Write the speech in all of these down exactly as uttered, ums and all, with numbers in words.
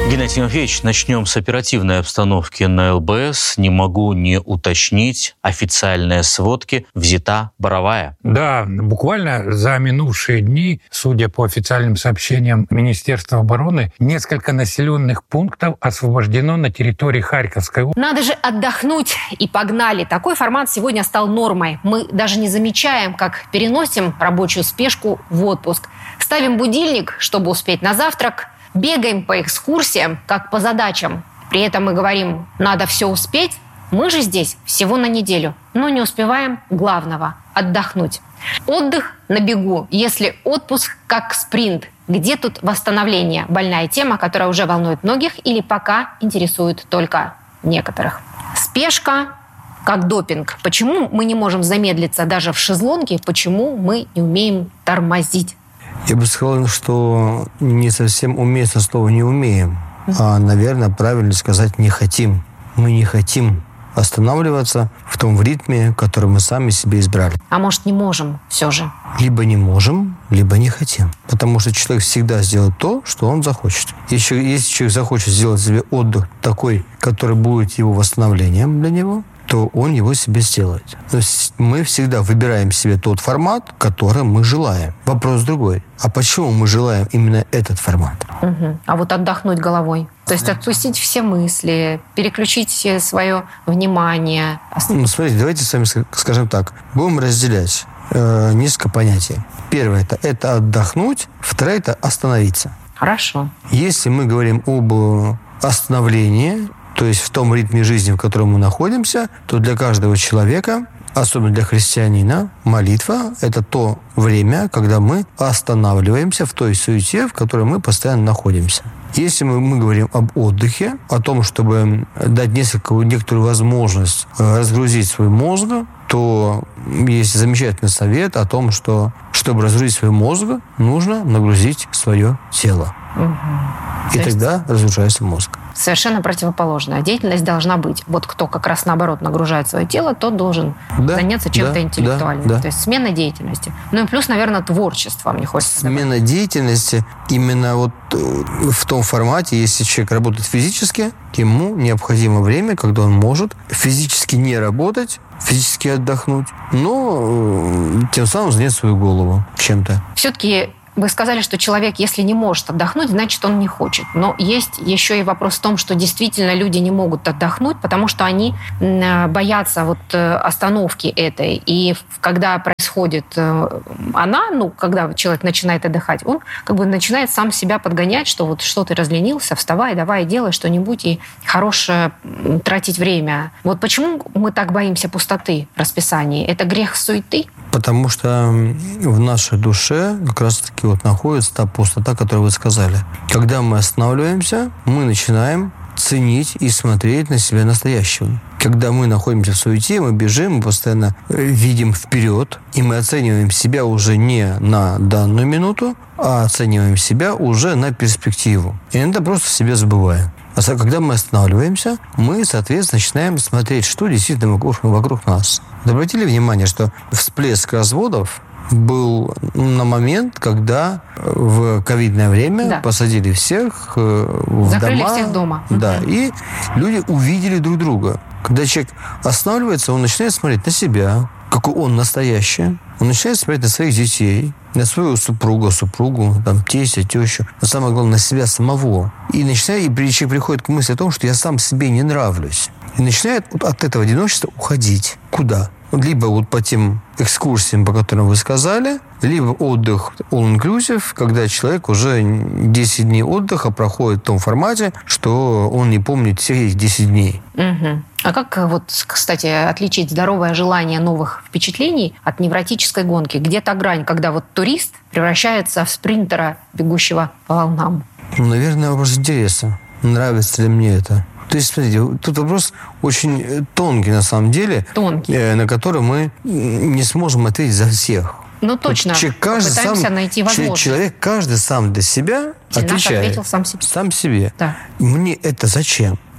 Геннадий Тимофеевич, начнем с оперативной обстановки на ЛБС. Не могу не уточнить. Официальные сводки. Взята Боровая. Да, буквально за минувшие дни, судя по официальным сообщениям Министерства обороны, несколько населенных пунктов освобождено на территории Харьковской области. Надо же отдохнуть, и погнали. Такой формат сегодня стал нормой. Мы даже не замечаем, как переносим рабочую спешку в отпуск. Ставим будильник, чтобы успеть на завтрак. Бегаем по экскурсиям, как по задачам. При этом мы говорим, надо все успеть. Мы же здесь всего на неделю, но не успеваем главного – отдохнуть. Отдых на бегу, если отпуск как спринт. Где тут восстановление? Больная тема, которая уже волнует многих или пока интересует только некоторых. Спешка как допинг. Почему мы не можем замедлиться даже в шезлонге? Почему мы не умеем тормозить? Я бы сказал, что не совсем уместно слово «не умеем», а, наверное, правильно сказать «не хотим». Мы не хотим останавливаться в том ритме, который мы сами себе избрали. А может, не можем все же? Либо не можем, либо не хотим. Потому что человек всегда сделает то, что он захочет. Если, если человек захочет сделать себе отдых такой, который будет его восстановлением для него, то он его себе сделает. То есть мы всегда выбираем себе тот формат, который мы желаем. Вопрос другой. А почему мы желаем именно этот формат? Угу. А вот отдохнуть головой? То есть отпустить все мысли, переключить свое внимание? Ну, смотрите, давайте с вами скажем так. Будем разделять э, несколько понятий. Первое это, – это отдохнуть. Второе – это остановиться. Хорошо. Если мы говорим об остановлении, то есть в том ритме жизни, в котором мы находимся, то для каждого человека, особенно для христианина, молитва – это то время, когда мы останавливаемся в той суете, в которой мы постоянно находимся. Если мы, мы говорим об отдыхе, о том, чтобы дать несколько, некоторую возможность разгрузить свой мозг, то есть замечательный совет о том, что чтобы разгрузить свой мозг, нужно нагрузить свое тело. Угу. И то тогда есть... разрушается мозг. Совершенно противоположная деятельность должна быть. Вот кто как раз наоборот нагружает свое тело, тот должен да, заняться чем-то да, интеллектуальным. Да, да. То есть смена деятельности. Ну и плюс, наверное, творчество, мне хочется добавить. Смена деятельности именно вот в том формате, если человек работает физически, ему необходимо время, когда он может физически не работать, физически отдохнуть, но тем самым занять свою голову чем-то. Все-таки вы сказали, что человек, если не может отдохнуть, значит, он не хочет. Но есть еще и вопрос в том, что действительно люди не могут отдохнуть, потому что они боятся вот остановки этой. И когда происходит она, ну, когда человек начинает отдыхать, он как бы начинает сам себя подгонять, что вот что ты разленился, вставай, давай, делай что-нибудь и хорошее тратить время. Вот почему мы так боимся пустоты в расписании? Это грех суеты? Потому что в нашей душе как раз-таки вот находится та пустота, которую вы сказали. Когда мы останавливаемся, мы начинаем ценить и смотреть на себя настоящего. Когда мы находимся в суете, мы бежим, мы постоянно видим вперед, и мы оцениваем себя уже не на данную минуту, а оцениваем себя уже на перспективу. И иногда просто себе забываем. А когда мы останавливаемся, мы, соответственно, начинаем смотреть, что действительно вокруг, вокруг нас. Обратили внимание, что всплеск разводов был на момент, когда в ковидное время да. посадили всех в Закрыли дома. всех дома. Да, угу. И люди увидели друг друга. Когда человек останавливается, он начинает смотреть на себя, какой он настоящий. Он начинает смотреть на своих детей, на свою супругу, супругу, там, тестя, тещу, но самое главное, на себя самого. И начинает, и человек приходит к мысли о том, что я сам себе не нравлюсь. И начинает от этого одиночества уходить. Куда? Либо вот по тем экскурсиям, по которым вы сказали, либо отдых all-inclusive, когда человек уже десять дней отдыха проходит в том формате, что он не помнит все эти десять дней. Угу. А как, вот, кстати, отличить здоровое желание новых впечатлений от невротической гонки? Где та грань, когда вот турист превращается в спринтера, бегущего по волнам? Ну, наверное, вопрос интереса. Нравится ли мне это? То есть, смотрите, тут вопрос очень тонкий на самом деле, тонкий. Э, на который мы не сможем ответить за всех. Ну, точно. Человек, каждый Попытаемся сам, найти возможность. Человек каждый сам для себя Сенат отвечает. ответил сам себе. Сам себе. Да. Мне это зачем?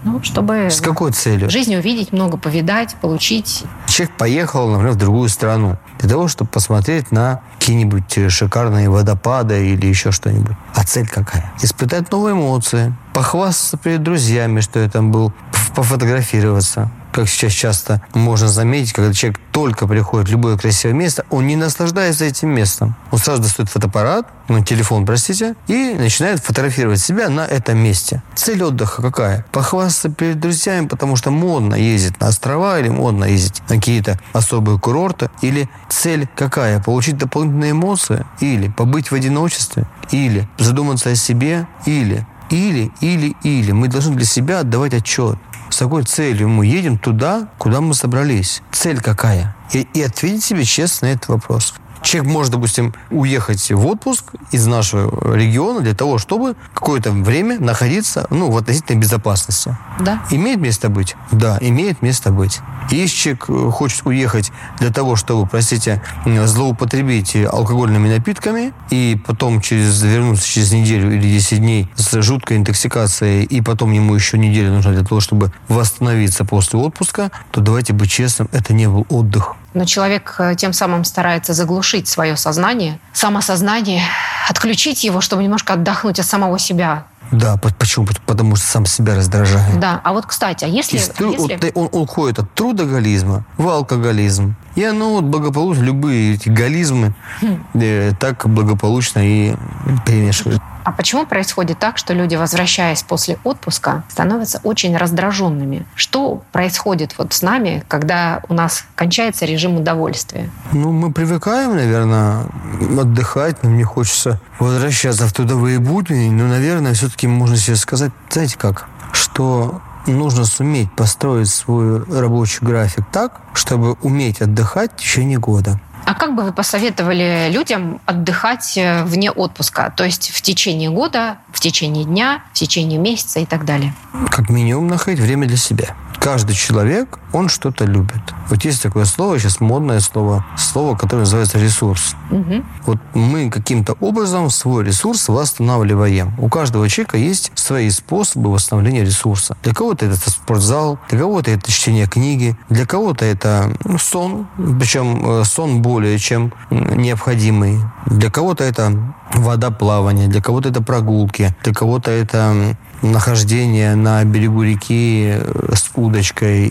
Ну, чтобы С какой целью? жизнь увидеть, много повидать, получить. Человек поехал, например, в другую страну для того, чтобы посмотреть на какие-нибудь шикарные водопады или еще что-нибудь. А цель какая? Испытать новые эмоции, похвастаться перед друзьями, что я там был, пофотографироваться. Как сейчас часто можно заметить, когда человек только приходит в любое красивое место, он не наслаждается этим местом. Он сразу достает фотоаппарат, ну, телефон, простите, и начинает фотографировать себя на этом месте. Цель отдыха какая? Похвастаться перед друзьями, потому что модно ездить на острова или модно ездить на какие-то особые курорты. Или цель какая? Получить дополнительные эмоции? Или побыть в одиночестве? Или задуматься о себе? Или, или, или, или. Мы должны для себя отдавать отчет. С какой целью мы едем туда, куда мы собрались? Цель какая? И, и ответить себе честно на этот вопрос. Человек может, допустим, уехать в отпуск из нашего региона для того, чтобы какое-то время находиться, ну, в относительной безопасности. Да. Имеет место быть? Да, имеет место быть. Если человек хочет уехать для того, чтобы, простите, злоупотребить алкогольными напитками и потом через, вернуться через неделю или десять дней с жуткой интоксикацией, и потом ему еще неделю нужно для того, чтобы восстановиться после отпуска, то давайте быть честным, это не был отдых. Но человек тем самым старается заглушить свое сознание, самосознание, отключить его, чтобы немножко отдохнуть от самого себя. Да, почему? Потому что сам себя раздражает. Да, а вот, кстати, а если... Тру... если... Он, он уходит от трудоголизма в алкоголизм. И оно вот благополучно, любые эти голизмы хм. э, так благополучно и перемешивают. А почему происходит так, что люди, возвращаясь после отпуска, становятся очень раздраженными? Что происходит вот с нами, когда у нас кончается режим удовольствия? Ну, мы привыкаем, наверное, отдыхать, нам не хочется возвращаться в трудовые будни, но, наверное, все-таки можно себе сказать, знаете как, что нужно суметь построить свой рабочий график так, чтобы уметь отдыхать в течение года. А как бы вы посоветовали людям отдыхать вне отпуска? То есть в течение года, в течение дня, в течение месяца и так далее? Как минимум находить время для себя. Каждый человек, он что-то любит. Вот есть такое слово, сейчас модное слово, слово, которое называется ресурс. Угу. Вот мы каким-то образом свой ресурс восстанавливаем. У каждого человека есть свои способы восстановления ресурса. Для кого-то это спортзал, для кого-то это чтение книги, для кого-то это ну, сон, причем сон более чем необходимый. Для кого-то это вода, плавание, для кого-то это прогулки, для кого-то это нахождение на берегу реки с удочкой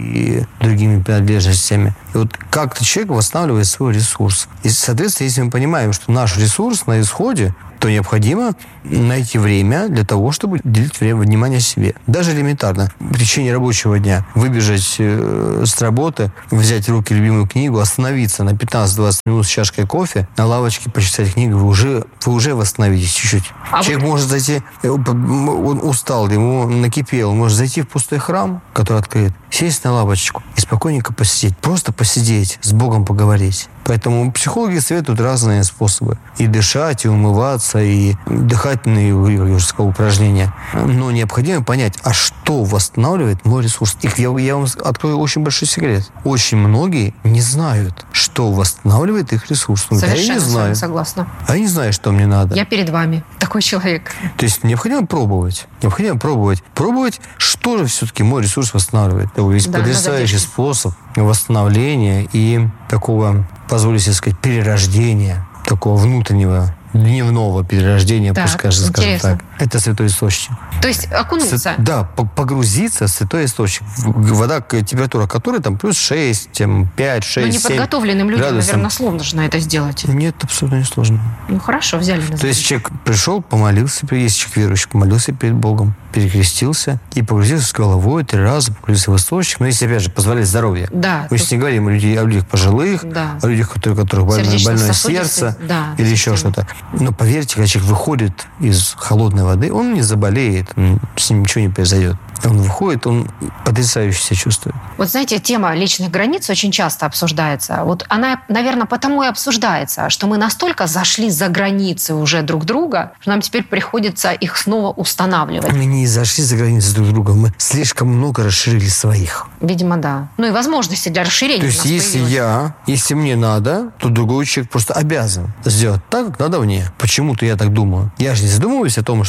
и другими принадлежностями. И вот как-то человек восстанавливает свой ресурс. И, соответственно, если мы понимаем, что наш ресурс на исходе, то необходимо найти время для того, чтобы уделить время, внимание себе. Даже элементарно. В течение рабочего дня выбежать э, с работы, взять в руки любимую книгу, остановиться на пятнадцать-двадцать минут с чашкой кофе, на лавочке почитать книгу, вы уже, вы уже восстановитесь чуть-чуть. А Человек вот... может зайти, он устал, ему накипел, он может зайти в пустой храм, который открыт, сесть на лавочку и спокойненько посидеть. Просто посидеть, с Богом поговорить. Поэтому психологи советуют разные способы. И дышать, и умываться, и дыхательные, я уже сказал, упражнения. Но необходимо понять, а что восстанавливает мой ресурс. И я, я вам открою очень большой секрет. Очень многие не знают, что восстанавливает их ресурс. Совершенно я не знаю. с вами согласна. А я не знаю, что мне надо. Я перед вами такой человек. То есть необходимо пробовать. Необходимо пробовать. Пробовать, что же все-таки мой ресурс восстанавливает. Есть да, потрясающий способ восстановления и такого, позволю себе сказать, перерождения, такого внутреннего, дневного перерождения, так, пускай же скажем так. Это святой источник. То есть окунуться? С, да, погрузиться в святой источник. Вода, температура которой там плюс шесть, пять, шесть, семь. Но неподготовленным людям, градусов. наверное, сложно это сделать. Нет, абсолютно не сложно. Ну хорошо, взяли на. То есть человек пришел, помолился, если человек верующий, помолился перед Богом, перекрестился и погрузился с головой три раза, погрузился в источник. Но если, опять же, позволяет здоровье. Да. Мы сейчас не говорим о людях, о людях пожилых, да. о людях, которые, у которых больное, больное сердце да, или еще что-то. Но поверьте, когда человек выходит из холодной воды, он не заболеет, с ним ничего не произойдет. Он выходит, он потрясающе себя чувствует. Вот знаете, тема личных границ очень часто обсуждается. Вот она, наверное, потому и обсуждается, что мы настолько зашли за границы уже друг друга, что нам теперь приходится их снова устанавливать. Мы не зашли за границы друг друга, мы слишком много расширили своих. Видимо, да. Ну и возможности для расширения. То есть, если появилось. я, если мне надо, то другой человек просто обязан сделать так, как надо мне. Почему-то я так думаю. Я же не задумываюсь о том, что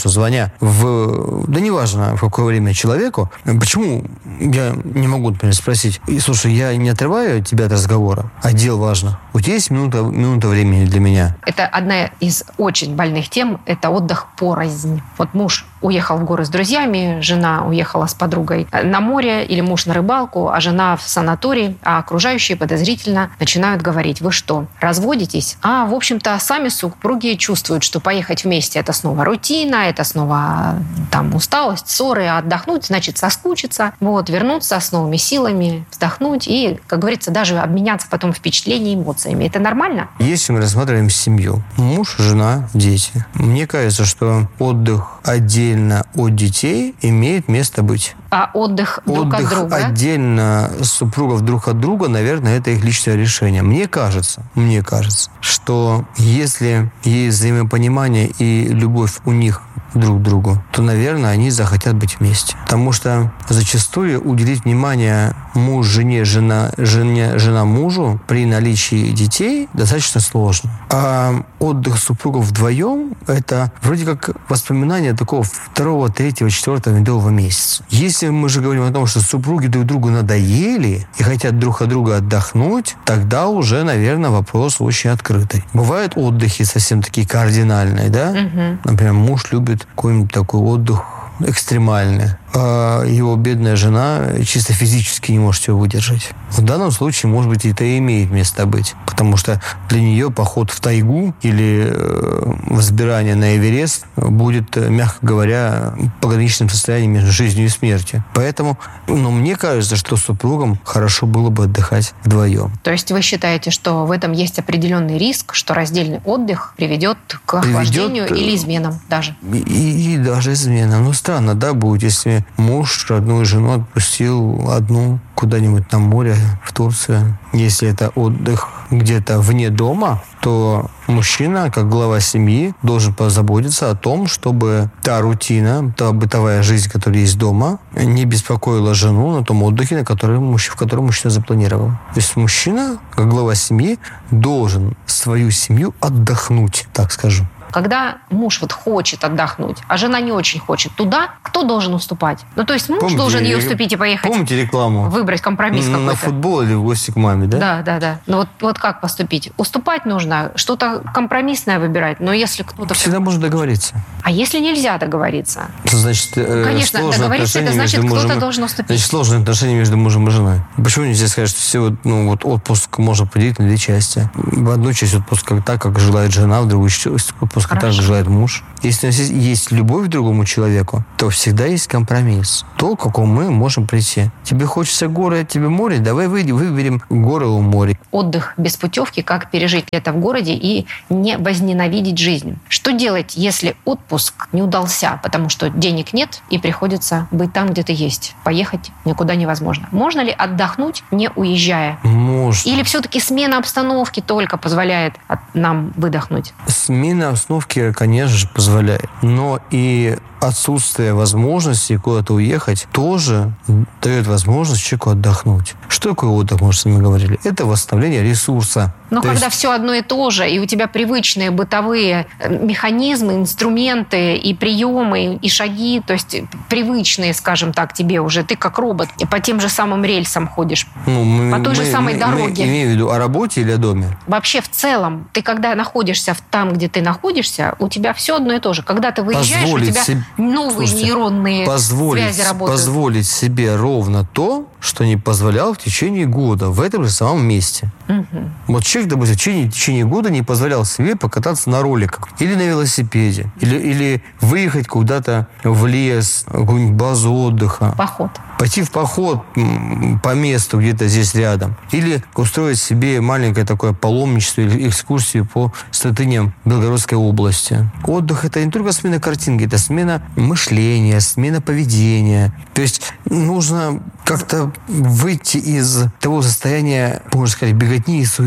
что звоня в... Да неважно, в какое время человеку, почему я не могу, например, спросить, слушай, я не отрываю тебя от разговора, а дел важно. У тебя есть минута, минута времени для меня? Это одна из очень больных тем, это отдых порознь. Вот муж уехал в горы с друзьями, жена уехала с подругой на море, или муж на рыбалку, а жена в санатории, а окружающие подозрительно начинают говорить: вы что, разводитесь? А, в общем-то, сами супруги чувствуют, что поехать вместе – это снова рутина, это снова там усталость, ссоры, а отдохнуть значит соскучиться, вот, вернуться с новыми силами, вздохнуть и, как говорится, даже обменяться потом впечатлениями, эмоциями. Это нормально? Если мы рассматриваем семью, муж, жена, дети, мне кажется, что отдых отдельно от детей имеет место быть. А отдых друг отдых от друга? Отдельно супругов друг от друга, наверное, это их личное решение. Мне кажется, мне кажется, что если есть взаимопонимание и любовь у них друг к другу, то, наверное, они захотят быть вместе. Потому что зачастую уделить внимание муж жене, жена, жене, жена мужу при наличии детей достаточно сложно. А отдых супругов вдвоем – это вроде как воспоминание такого второго, третьего, четвертого медового месяца. Если мы же говорим о том, что супруги друг другу надоели и хотят друг от друга отдохнуть, тогда уже, наверное, вопрос очень открытый. Бывают отдыхи совсем такие кардинальные, да? Угу. Например, муж любит какой-нибудь такой отдых экстремальный, а его бедная жена чисто физически не может его выдержать. В данном случае, может быть, это и имеет место быть, потому что для нее поход в тайгу или взбирание на Эверест будет, мягко говоря, пограничным состоянием между жизнью и смертью. Поэтому, ну, мне кажется, что супругам хорошо было бы отдыхать вдвоем. То есть вы считаете, что в этом есть определенный риск, что раздельный отдых приведет к охлаждению приведет, или изменам даже? И, и даже изменам. Ну, странно, да, будет, если муж родную жену отпустил одну куда-нибудь на море, в Турцию. Если это отдых где-то вне дома, то мужчина, как глава семьи, должен позаботиться о том, чтобы та рутина, та бытовая жизнь, которая есть дома, не беспокоила жену на том отдыхе, на котором, в котором мужчина запланировал. То есть мужчина, как глава семьи, должен свою семью отдохнуть, так скажу. Когда муж вот хочет отдохнуть, а жена не очень хочет, туда кто должен уступать? Ну, то есть муж помните, должен ей уступить и поехать. Помните рекламу? Выбрать компромисс на, какой-то. На футбол или в гости к маме, да? Да, да, да. Ну, вот, вот как поступить? Уступать нужно, что-то компромиссное выбирать, но если кто-то... Всегда можно договориться. А если нельзя договориться? Значит, ну, конечно, договориться, это значит, кто-то мужем, должен уступить. Значит, сложные отношения между мужем и женой. Почему нельзя сказать, что все, ну, вот отпуск можно поделить на две части? В одну часть отпуска так, как желает жена, в другую часть отпуска так, как желает муж. Если у нас есть, есть любовь к другому человеку, то всегда есть компромисс. То, к какому мы можем прийти. Тебе хочется горы, тебе море, давай выйдем, выберем горы у моря. Отдых без путевки, как пережить это в городе и не возненавидеть жизнь. Что делать, если отпуск не удался, потому что денег нет и приходится быть там, где ты есть? Поехать никуда невозможно. Можно ли отдохнуть, не уезжая? Можно. Или все-таки смена обстановки только позволяет нам выдохнуть? Смена обстановки, конечно же, позволяет. Но и отсутствие возможности куда-то уехать тоже дает возможность человеку отдохнуть. Что такое отдых, мы уже с вами говорили? Это восстановление ресурса. Но то когда есть... все одно и то же, и у тебя привычные бытовые механизмы, инструменты и приемы, и шаги, то есть привычные, скажем так, тебе уже, ты как робот, и по тем же самым рельсам ходишь, ну, мы, по той мы, же самой мы, дороге. Мы имею в виду о работе или о доме? Вообще в целом, ты когда находишься там, где ты находишься, у тебя все одно и то же. Когда ты выезжаешь, позволить у тебя себе... новые Слушайте, нейронные позволить, связи работают. Позволить себе ровно то, что не позволял в течение года в этом же самом месте. Угу. Вот человек, допустим, в течение, в течение года не позволял себе покататься на роликах или на велосипеде, или, или выехать куда-то в лес, в какую-нибудь базу отдыха. Поход. Пойти в поход по месту где-то здесь рядом. Или устроить себе маленькое такое паломничество или экскурсию по святыням Белгородской области. Отдых – это не только смена картинки, это смена мышления, смена поведения. То есть нужно как-то выйти из того состояния, можно сказать, беготни и суеты.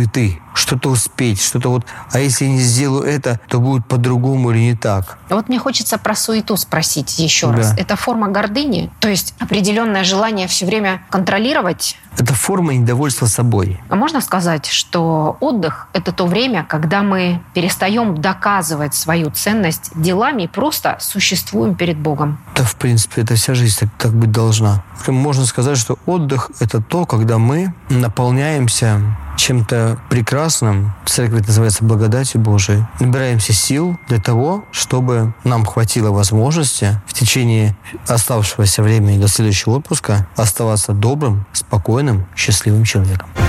что-то успеть, что-то вот, а если я не сделаю это, то будет по-другому или не так. Вот мне хочется про суету спросить еще Да. раз. Это форма гордыни? То есть определенное желание все время контролировать? Это форма недовольства собой. А можно сказать, что отдых – это то время, когда мы перестаем доказывать свою ценность делами и просто существуем перед Богом? Да, в принципе, это вся жизнь так, так быть должна. Можно сказать, что отдых – это то, когда мы наполняемся чем-то прекрасным, церковь это называется благодатью Божией, набираемся сил для того, чтобы нам хватило возможности в течение оставшегося времени до следующего отпуска оставаться добрым, спокойным, счастливым человеком.